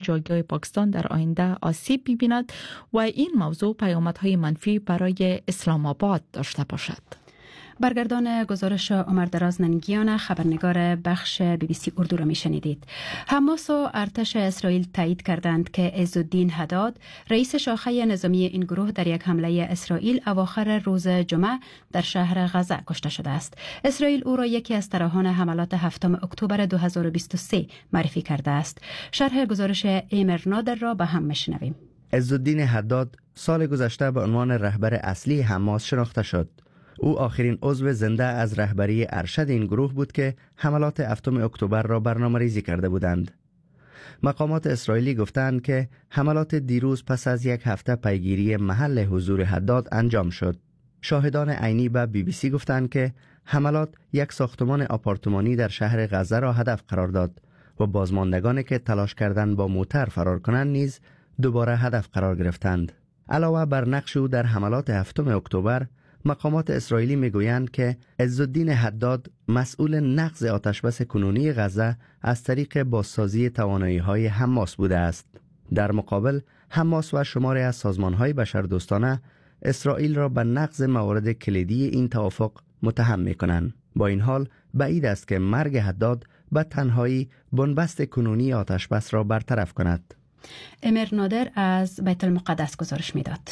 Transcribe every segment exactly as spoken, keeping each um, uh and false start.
جایگاه پاکستان در آینده آسیب ببیند و این موضوع پیامدهای منفی برای اسلام آباد داشته باشد. برگردان گزارش عمر دراز ننگیان، خبرنگار بخش بی بی سی اردو را می شنیدید. حماس و ارتش اسرائیل تایید کردند که عزالدین حداد، رئیس شاخه نظامی این گروه، در یک حمله اسرائیل اواخر روز جمعه در شهر غزه کشته شده است. اسرائیل او را یکی از طراحان حملات هفتم اکتبر دو هزار و بیست و سه معرفی کرده است. شرح گزارش ایمر نادر را به هم میشنویم. عزالدین حداد سال گذشته به عنوان رهبر اصلی حماس شناخته شد. او آخرین عضو زنده از رهبری ارشد این گروه بود که حملات هفتم اکتبر را برنامه ریزی کرده بودند. مقامات اسرائیلی گفتند که حملات دیروز پس از یک هفته پیگیری محل حضور حداد انجام شد. شاهدان عینی به بی بی سی گفتند که حملات یک ساختمان آپارتمانی در شهر غزه را هدف قرار داد و بازماندگانی که تلاش کردند با موتر فرار کنند نیز دوباره هدف قرار گرفتند. علاوه بر نقش او در حملات هفتم اکتبر، مقامات اسرائیلی میگویند که عزالدین حداد مسئول نقض آتشبس کنونی غزه از طریق بازسازی توانایی‌های حماس بوده است. در مقابل، حماس و شماری از سازمان‌های بشردوستانه اسرائیل را به نقض موارد کلیدی این توافق متهم می‌کنند. با این حال بعید است که مرگ حداد به تنهایی بنبست کنونی آتشبس را برطرف کند. امر نادر از بیت المقدس گزارش می‌داد.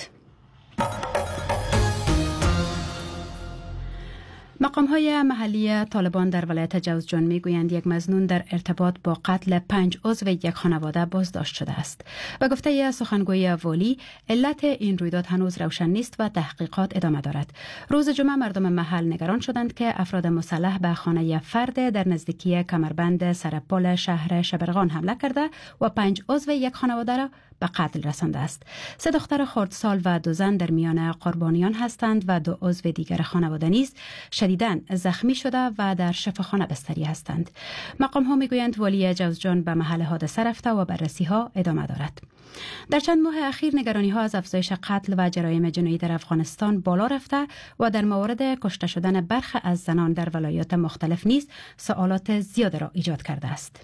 مقام‌های محلی طالبان در ولایت جوزجان میگویند یک مظنون در ارتباط با قتل پنج عضو یک خانواده بازداشت شده است. به گفته سخنگوی والی، علت این رویداد هنوز روشن نیست و تحقیقات ادامه دارد. روز جمعه مردم محل نگران شدند که افراد مسلح به خانه فرد در نزدیکی کمربند سرپل شهر شبرغان حمله کرده و پنج عضو یک خانواده را به قتل رسانده است. سه دختر خردسال و دو زن در میان قربانیان هستند و دو عضو دیگر خانواده نیز شدیداً زخمی شده و در شفاخانه بستری هستند. مقام ها میگویند والی جوزجان به محل حادثه رفته و بررسی ها ادامه دارد. در چند ماه اخیر نگرانی ها از افزایش قتل و جرایم جنایی در افغانستان بالا رفته و در مورد کشته شدن برخی از زنان در ولایات مختلف نیز سوالات زیاد را ایجاد کرده است.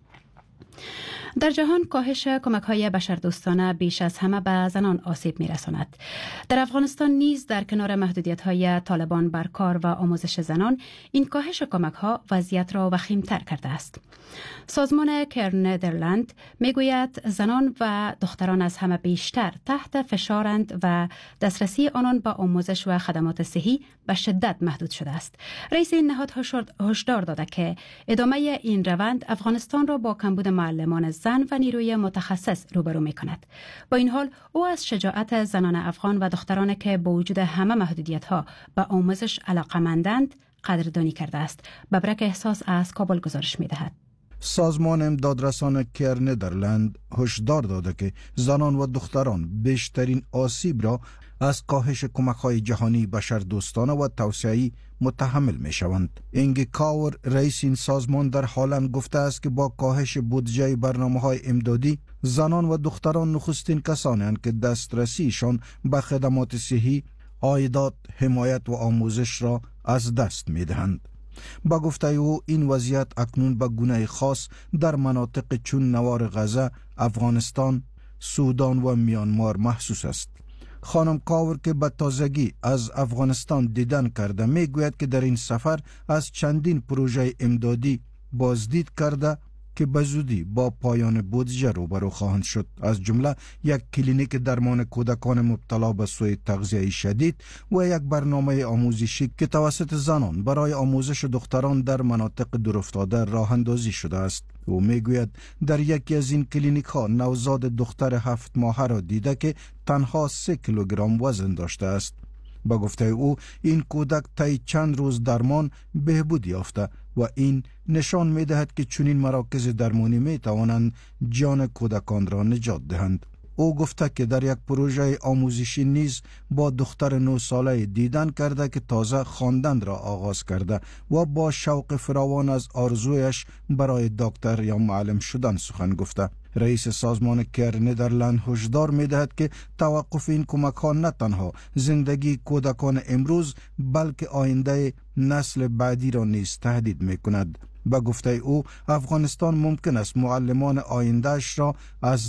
در جهان کاهش کمک‌های بشردوستانه بیش از همه به زنان آسیب می‌رساند. در افغانستان نیز در کنار محدودیت‌های طالبان بر کار و آموزش زنان، این کاهش کمک‌ها وضعیت را وخیم‌تر کرده است. سازمان کیر ندرلند می‌گوید زنان و دختران از همه بیشتر تحت فشارند و دسترسی آنان به آموزش و خدمات صحی به شدت محدود شده است. رئیس این نهاد هشدار داده که ادامه این روند افغانستان را با کمبود معلمان زن و نیروی متخصص روبرو می کند. با این حال او از شجاعت زنان افغان و دختران که با وجود همه محدودیت ها به آموزش علاقمندند قدردانی کرده است. ببرک احساس از کابل گزارش می دهد. سازمان امدادرسان کیر ندرلند هشدار داده که زنان و دختران بیشترین آسیب را از کاهش کمک‌های جهانی بشردوستانه و توسعه‌ای متحمل می‌شوند. اینگی کاور رئیس این سازمان در هالند گفته است که با کاهش بودجه برنامه‌های امدادی، زنان و دختران نخستین کسانند که دسترسیشان به خدمات صحی، عایدات، حمایت و آموزش را از دست می‌دهند. با گفته او این وضعیت اکنون به گونه خاص در مناطق چون نوار غزه، افغانستان، سودان و میانمار محسوس است. خانم کاور که به تازگی از افغانستان دیدن کرده میگوید که در این سفر از چندین پروژه امدادی بازدید کرده که به زودی با پایان بودجه روبرو خواهند شد، از جمله یک کلینیک درمان کودکان مبتلا به سوء تغذیه شدید و یک برنامه آموزشی که توسط زنان برای آموزش دختران در مناطق دورافتاده راه اندازی شده است. او میگوید در یکی از این کلینیک ها نوزاد دختر هفت ماهه را دیده که تنها سه کیلوگرم وزن داشته است. با گفته او این کودک طی چند روز درمان بهبود یافته و این نشان می دهد که چنین مراکز درمانی می توانند جان کودکان را نجات دهند. او گفته که در یک پروژه آموزشی نیز با دختر نه ساله دیدن کرده که تازه خواندن را آغاز کرده و با شوق فراوان از آرزویش برای دکتر یا معلم شدن سخن گفته. رئیس سازمان کیر ندرلند هشدار می دهد که توقف این کمک ها نه تنها زندگی کودکان امروز بلکه آینده نسل بعدی را نیز تهدید می کند. به گفته او افغانستان ممکن است معلمان آیندهش را از